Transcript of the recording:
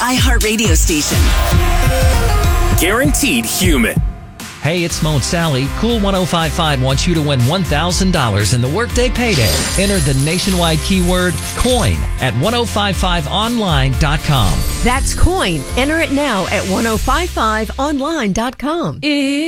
iHeartRadio station. Guaranteed human. Hey, it's Mo and Sally. Cool 1055 wants you to win $1,000 in the Workday Payday. Enter the nationwide keyword COIN at 1055online.com. That's COIN. Enter it now at 1055online.com.